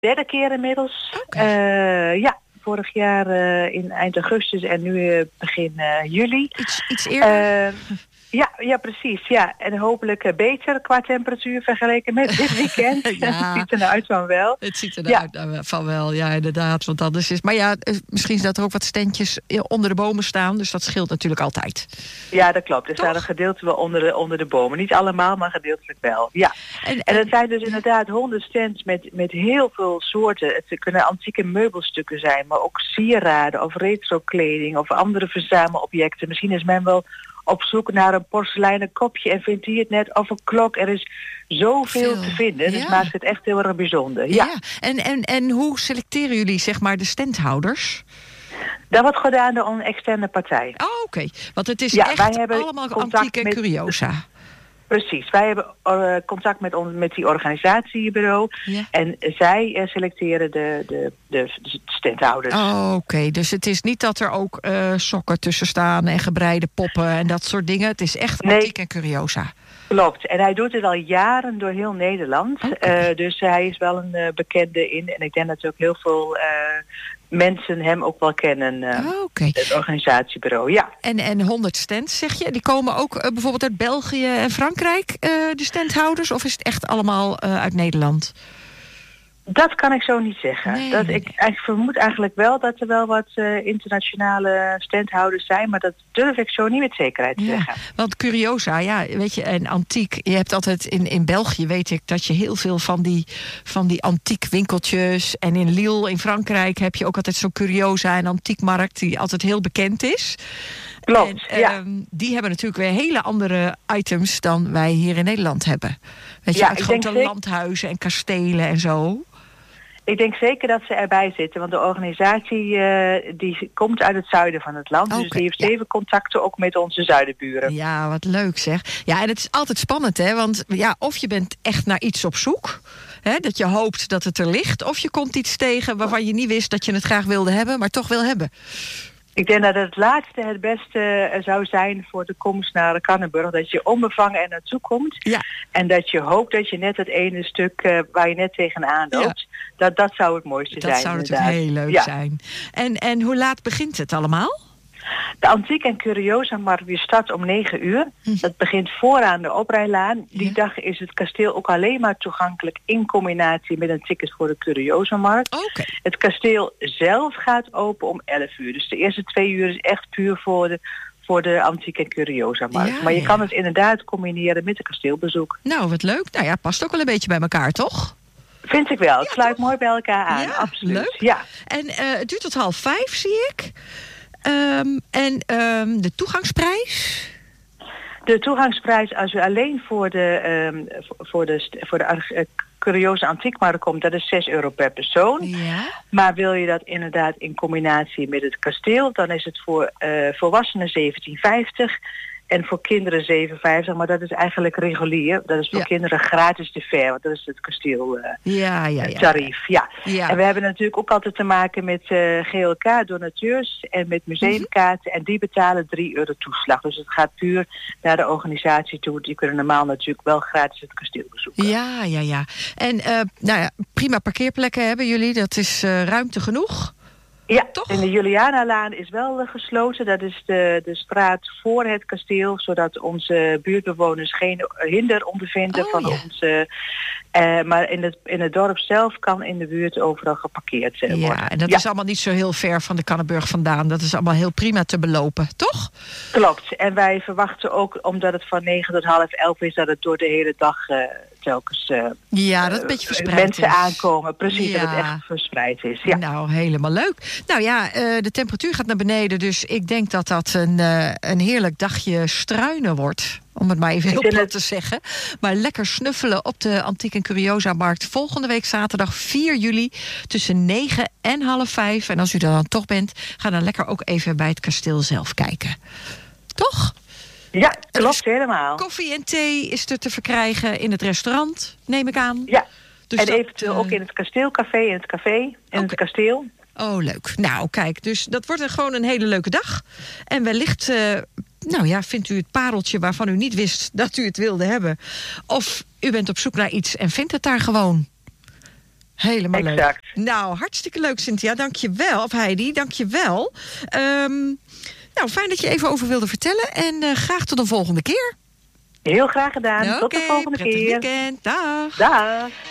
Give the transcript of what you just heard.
derde keer inmiddels. Vorig jaar in eind augustus en nu begin juli. Iets eerder? Ja, precies. Ja. En hopelijk beter qua temperatuur vergeleken met dit weekend. Het ziet er nou uit van wel. Het ziet er uit van wel, ja, inderdaad. Want anders is. Maar ja, misschien dat er ook wat standjes onder de bomen staan. Dus dat scheelt natuurlijk altijd. Ja, dat klopt. Er staan een gedeelte wel onder de bomen. Niet allemaal, maar gedeeltelijk wel. Ja. En het zijn dus inderdaad 100 stands met heel veel soorten. Het kunnen antieke meubelstukken zijn, maar ook sieraden of retro-kleding of andere verzamelobjecten. Misschien is men wel op zoek naar een porseleinen kopje en vindt hij het net of een klok. Er is zoveel te vinden, dus maakt het echt heel erg bijzonder. Ja. En hoe selecteren jullie zeg maar de standhouders? Dat wordt gedaan door een externe partij. Oh, oké. Want het is echt allemaal antiek en curiosa. Precies. Wij hebben contact met die organisatiebureau. Ja. En zij selecteren de standhouders. Oh, oké. Dus het is niet dat er ook sokken tussen staan en gebreide poppen en dat soort dingen. Het is echt antiek en curiosa. Klopt. En hij doet het al jaren door heel Nederland. Dus hij is wel een bekende in. En ik denk dat ook heel veel mensen hem ook wel kennen. Het organisatiebureau, ja. En 100 stands, zeg je? Die komen ook bijvoorbeeld uit België en Frankrijk, de standhouders? Of is het echt allemaal uit Nederland? Dat kan ik zo niet zeggen. Ik vermoed eigenlijk wel dat er wel wat internationale standhouders zijn, maar dat durf ik zo niet met zekerheid te zeggen. Want curiosa, weet je, en antiek, je hebt altijd in België, weet ik, dat je heel veel van die antiek winkeltjes, en in Lille in Frankrijk heb je ook altijd zo'n curiosa en antiekmarkt die altijd heel bekend is. Klopt, die hebben natuurlijk weer hele andere items dan wij hier in Nederland hebben. Weet je, uit grote landhuizen en kastelen en zo. Ik denk zeker dat ze erbij zitten, want de organisatie die komt uit het zuiden van het land. Dus die heeft even contacten ook met onze zuidenburen. Ja, wat leuk zeg. Ja, en het is altijd spannend, hè? Want of je bent echt naar iets op zoek, hè, dat je hoopt dat het er ligt, of je komt iets tegen waarvan je niet wist dat je het graag wilde hebben, maar toch wil hebben. Ik denk dat het laatste het beste zou zijn voor de komst naar Kannenburg. Dat je onbevangen er naartoe komt. Ja. En dat je hoopt dat je net het ene stuk waar je net tegenaan loopt. Ja. Dat zou het mooiste zijn. Dat zou natuurlijk heel leuk zijn. En hoe laat begint het allemaal? De antiek en curiosa markt die start om 9 uur. Dat begint vooraan de oprijlaan. Die dag is het kasteel ook alleen maar toegankelijk in combinatie met een ticket voor de curiosa markt. Het kasteel zelf gaat open om 11 uur. Dus de eerste 2 uur is echt puur voor de antiek en curiosa markt. Maar je kan het inderdaad combineren met een kasteelbezoek. Nou, wat leuk. Nou ja, past ook wel een beetje bij elkaar, toch? Vind ik wel. Het sluit mooi bij elkaar aan. Absoluut. Leuk. Ja. En het duurt tot 4:30, zie ik. De toegangsprijs? De toegangsprijs, als u alleen voor de curiosa antiekmarkt komt, dat is €6 per persoon. Ja. Maar wil je dat inderdaad in combinatie met het kasteel, dan is het voor volwassenen €17,50 en voor kinderen €7,50. Maar dat is eigenlijk regulier. Dat is voor kinderen gratis de fair, want dat is het kasteeltarief. Ja. En we hebben natuurlijk ook altijd te maken met GLK donateurs en met museumkaarten. En die betalen €3 toeslag. Dus het gaat puur naar de organisatie toe. Die kunnen normaal natuurlijk wel gratis het kasteel bezoeken. Ja. En prima parkeerplekken hebben jullie. Dat is ruimte genoeg. Ja, en de Julianalaan is wel gesloten. Dat is de straat voor het kasteel, zodat onze buurtbewoners geen hinder ondervinden van onze. Maar in het dorp zelf kan in de buurt overal geparkeerd worden. Ja, en dat is allemaal niet zo heel ver van de Kannenburg vandaan. Dat is allemaal heel prima te belopen, toch? Klopt. En wij verwachten ook, omdat het van 9 tot 10:30 is, dat het door de hele dag telkens dat een beetje verspreid mensen is. Aankomen. Precies, dat het echt verspreid is. Ja. Nou, helemaal leuk. Nou ja, de temperatuur gaat naar beneden, dus ik denk dat dat een heerlijk dagje struinen wordt. Om het maar even heel plat te zeggen. Maar lekker snuffelen op de Antiek en Curiosa markt. Volgende week zaterdag 4 juli tussen 4 en 4:30. En als u er dan toch bent, ga dan lekker ook even bij het kasteel zelf kijken. Toch? Ja, klopt helemaal. Koffie en thee is er te verkrijgen in het restaurant, neem ik aan. Ja, dus en eventueel ook in het kasteelcafé, in het kasteel. Oh, leuk. Nou, kijk, dus dat wordt gewoon een hele leuke dag. En wellicht vindt u het pareltje waarvan u niet wist dat u het wilde hebben. Of u bent op zoek naar iets en vindt het daar gewoon. Helemaal leuk. Nou, hartstikke leuk, Cynthia. Dank je wel. Of Heidi, dank je wel. Nou, fijn dat je even over wilde vertellen. En graag tot een volgende keer. Heel graag gedaan. Tot de volgende keer. Weekend. Dag. Dag.